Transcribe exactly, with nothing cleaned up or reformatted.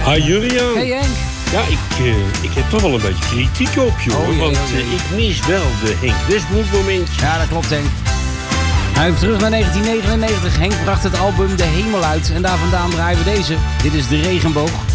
Hi Julian. Hey Henk. Ja, ik, uh, ik heb toch wel een beetje kritiek op je, hoor. Oh, jee, want oh, jee. uh, ik mis wel de Henk Westbroek momentje. Ja, dat klopt Henk. Hij is terug naar negentien negenennegentig. Henk bracht het album De Hemel uit. En daar vandaan draaien we deze. Dit is De Regenboog.